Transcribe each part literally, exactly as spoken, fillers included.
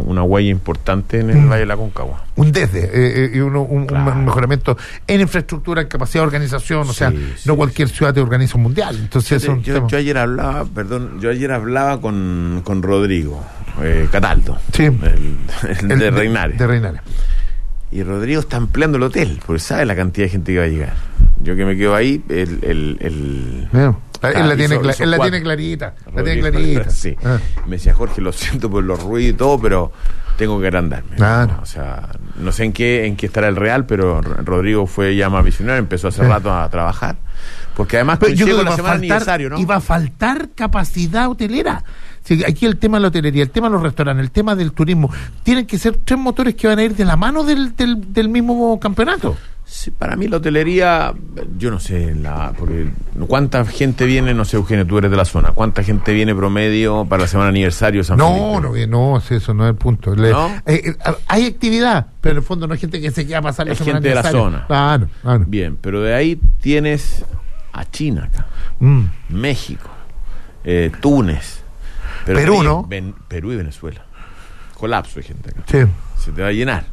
una huella importante en el mm. Valle de la Concagua. Un desde, eh, eh, uno, un, claro. un mejoramiento en infraestructura, en capacidad de organización, o sí, sea, sí, no cualquier sí. ciudad te organiza un mundial. Entonces yo, yo, yo ayer hablaba, perdón, yo ayer hablaba con, con Rodrigo eh, Cataldo, sí. el, el, el de Reinares. De, de Reinares. Y Rodrigo está ampliando el hotel, porque sabe la cantidad de gente que va a llegar. Yo que me quedo ahí, el... el, el Bueno, ah, él la, tiene, hizo, cla- hizo él la tiene clarita, la tiene clarita. Sí. Ah. Me decía, Jorge, lo siento por los ruidos y todo, pero tengo que agrandarme. Claro. O sea, no sé en qué en qué estará el Real, pero Rodrigo fue ya más visionario, empezó hace rato a trabajar. Porque además pero yo creo con que la semana faltar, aniversario, ¿no? Y va a faltar capacidad hotelera. Sí, aquí el tema de la hotelería, el tema de los restaurantes, el tema del turismo, tienen que ser tres motores que van a ir de la mano del, del, del mismo campeonato. Sí, para mí la hotelería, yo no sé, la, porque cuánta gente viene, no sé, Eugenio, tú eres de la zona, cuánta gente viene promedio para la semana aniversario de San No, Felipe? no, no, eso no es el punto. Le, ¿No? eh, eh, hay actividad, pero en el fondo no hay gente que se quiera pasar la Es semana gente de la aniversario. zona. Claro, claro. Bien, pero de ahí tienes a China acá, Mm. México, eh, Túnez, pero Perú, ahí, ¿no? ven, Perú y Venezuela. Colapso de gente acá. Sí. Se te va a llenar.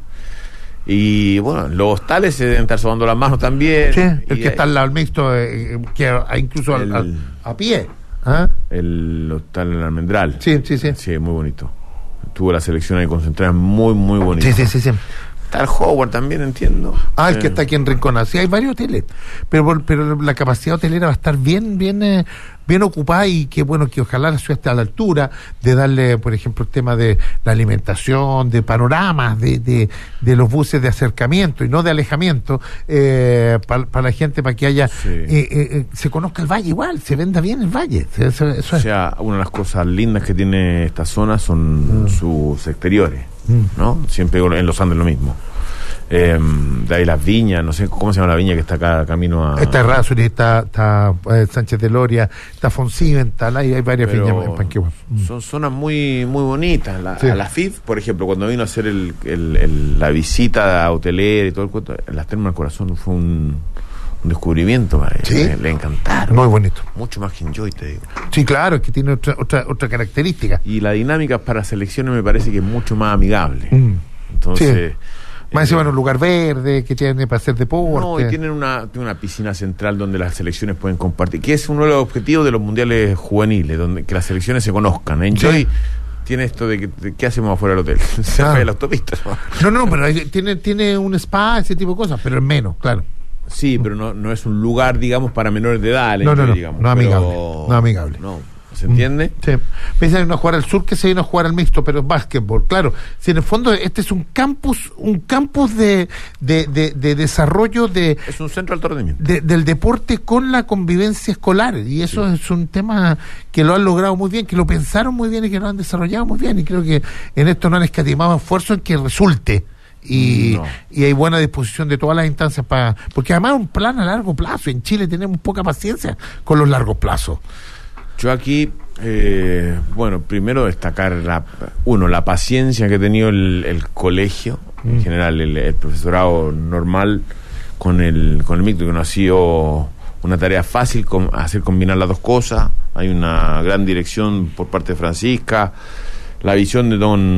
Y bueno, los hostales se deben estar sobando las manos también. Sí, el y que está al lado del mixto, eh, que a, incluso al, el, al, a pie. ¿Ah? El hostal en Almendral. Sí, sí, sí. Sí, muy bonito. Tuvo la selección ahí concentrada, muy, muy bonito. Sí, sí, sí, sí. Está el Howard también, entiendo. Ah, el eh. que está aquí en Rincón. Sí, hay varios hoteles, pero pero la capacidad hotelera va a estar bien bien eh, bien ocupada y que bueno, que ojalá la ciudad esté a la altura de darle, por ejemplo, el tema de la alimentación, de panoramas, de de, de los buses de acercamiento y no de alejamiento eh, para pa la gente, para que haya sí. eh, eh, se conozca el valle igual, se venda bien el valle. Eso, eso o es. sea, una de las cosas lindas que tiene esta zona son mm. sus exteriores, mm. ¿no? Siempre en los Andes lo mismo. Eh, de ahí las viñas, no sé cómo se llama la viña que está acá camino a... Está Errázuriz, está, está eh, Sánchez de Loria, está Fonsivental, hay, hay varias Pero viñas en Panquehua. Son zonas muy muy bonitas. La, sí. A la F I F, por ejemplo, cuando vino a hacer el, el, el, la visita hotelera y todo el cuento, las Termas del Corazón fue un, un descubrimiento para él. ¿Sí? Le, le encantaron. Muy bonito. Mucho más que Enjoy, te digo. Sí, claro, es que tiene otra otra otra característica. Y la dinámica para selecciones me parece que es mucho más amigable. Mm. Entonces... Sí. Más encima en un lugar verde, que tiene para hacer deporte. No, y tienen una, tienen una piscina central donde las selecciones pueden compartir, que es uno de los objetivos de los mundiales juveniles, donde que las selecciones se conozcan. Enjoy sí. Tiene esto de que de, ¿qué hacemos afuera del hotel? Se ah. fue a la autopista. No, no, pero hay, tiene, tiene un spa, ese tipo de cosas, pero es menos, claro. Sí, pero no, no es un lugar, digamos, para menores de edad. No, no, no, digamos, no amigable. Pero, no amigable. No. ¿Se entiende? Sí. Piensan en jugar al sur que se vino a jugar al mixto, pero es básquetbol. Claro, si en el fondo este es un campus, un campus de, de, de, de desarrollo de... Es un centro de alto rendimiento. De, del deporte con la convivencia escolar. Y eso sí. Es un tema que lo han logrado muy bien, que lo pensaron muy bien y que lo han desarrollado muy bien. Y creo que en esto no han escatimado esfuerzo en que resulte. Y, no. y hay buena disposición de todas las instancias para... Porque además es un plan a largo plazo. En Chile tenemos poca paciencia con los largos plazos. Yo aquí, eh, bueno, primero destacar, la, uno, la paciencia que ha tenido el, el colegio, mm. en general, el, el profesorado normal con el con el mixto, que no ha sido una tarea fácil com, hacer combinar las dos cosas. Hay una gran dirección por parte de Francisca, la visión de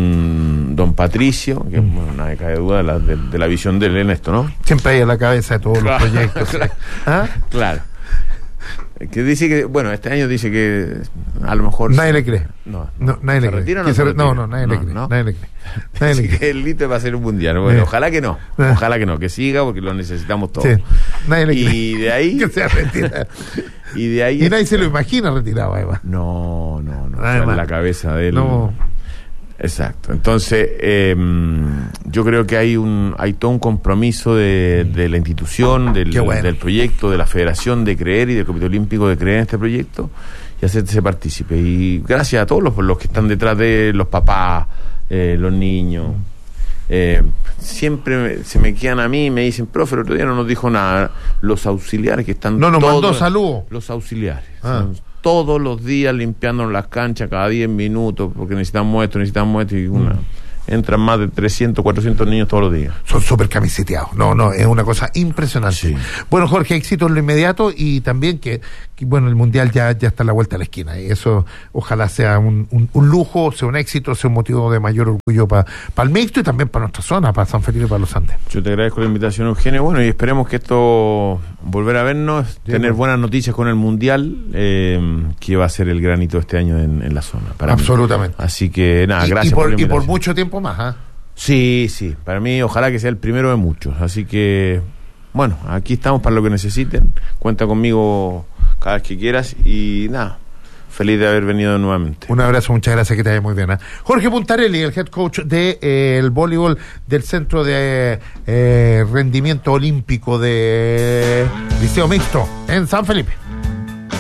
don don Patricio, que mm. bueno, nadie cae de duda de la, de, de la visión de él en esto, ¿no? Siempre hay a la cabeza de todos claro, los proyectos. Claro. ¿Ah? Claro. Que dice que, bueno, este año dice que a lo mejor... Nadie le cree. No, no, no nadie le cree. Retira, no, se re... no, no, nadie no, le cree. ¿no? Nadie le cree. Nadie le cree. Que el Lito va a ser un mundial. Bueno, eh. ojalá que no. Eh. Ojalá que no, que siga porque lo necesitamos todos. Sí. Nadie le cree. Y de ahí... que se retira. y de ahí... Y nadie se lo imagina retirado, Eva. No, no, no. En la cabeza de él... No. Exacto. Entonces, eh, yo creo que hay un hay todo un compromiso de, de la institución, del, bueno. del proyecto, de la federación de creer y del Comité Olímpico de creer en este proyecto y hacerse partícipe. Y gracias a todos los, los que están detrás de los papás, eh, los niños. Eh, siempre me, se me quedan a mí y me dicen, profe, el otro día no nos dijo nada. Los auxiliares que están... No, nos todos, mandó saludos. Los auxiliares. Ah. Son, todos los días limpiándonos las canchas cada diez minutos porque necesitamos esto, necesitamos esto y una, mm. entran más de trescientos, cuatrocientos niños todos los días. Son súper camiseteados. No, no, es una cosa impresionante. Sí. Bueno, Jorge, éxito en lo inmediato y también que, que bueno, el Mundial ya, ya está a la vuelta de la esquina y eso ojalá sea un, un, un lujo, sea un éxito, sea un motivo de mayor orgullo para pa el mixto y también para nuestra zona, para San Felipe y para los Andes. Yo te agradezco la invitación, Eugenio. Bueno, y esperemos que esto, volver a vernos, sí, tener bueno. buenas noticias con el Mundial, eh, que va a ser el granito este año en, en la zona. Para Absolutamente. Mí. Así que nada, y, gracias y por, por la invitación. Y por mucho tiempo más, ¿ah? ¿eh? Sí, sí, para mí ojalá que sea el primero de muchos, así que bueno, aquí estamos para lo que necesiten, cuenta conmigo cada vez que quieras y nada, feliz de haber venido nuevamente. Un abrazo, muchas gracias, que te vaya muy bien, ¿eh? Jorge Puntarelli, el head coach del de, eh, voleibol del Centro de eh, Rendimiento Olímpico de Liceo Mixto en San Felipe.